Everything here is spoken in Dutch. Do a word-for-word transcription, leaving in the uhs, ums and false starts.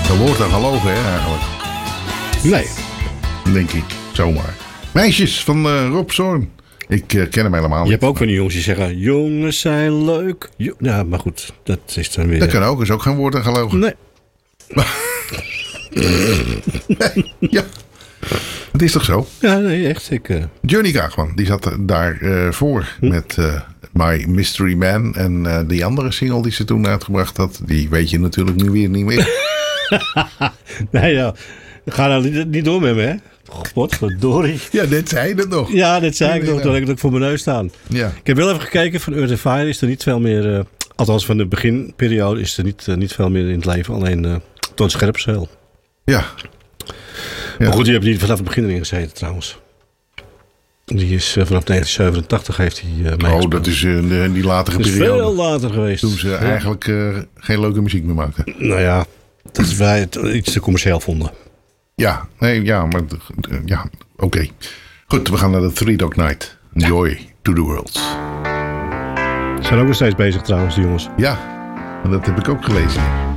Dat wordt dan gelogen, hè, eigenlijk. Nee. Denk ik, zomaar. Meisjes van uh, Rob Zorn. Ik uh, ken hem helemaal niet. Je hebt ook van die jongens die zeggen, jongens zijn leuk. Jo- ja, maar goed, dat is dan weer... Dat kan ook, is ook geen woord aan gelogen. Nee. nee. Ja. Het is toch zo? Ja, nee, echt. Ik, uh... Johnny Kaagman, die zat daar uh, voor hm? met uh, My Mystery Man. En uh, die andere single die ze toen uitgebracht had, die weet je natuurlijk nu weer niet meer. nee, ja. Ga nou niet, niet door met me, hè? Godverdorie. Ja, dit zei je het nog. Ja, dit zei ik nog, dat ik het ook voor mijn neus staan. Ja. Ik heb wel even gekeken, van Earth and Fire is er niet veel meer... Uh, althans, van de beginperiode is er niet, uh, niet veel meer in het leven. Alleen uh, Toon Scherpzeel. Ja. Ja. Maar goed, die hebben niet vanaf het begin erin gezeten trouwens. Die is uh, vanaf negentien zevenentachtig heeft hij uh, meegespeeld. Oh, dat is uh, die latere dat is periode. veel later geweest. Toen ze ja. eigenlijk uh, geen leuke muziek meer maakten. Nou ja, dat is wij het iets te commercieel vonden. Ja, nee, ja, maar uh, ja, oké. Okay. Goed, we gaan naar de Three Dog Night. Joy ja. to the World. Ze zijn ook nog steeds bezig trouwens, die jongens. Ja, dat heb ik ook gelezen.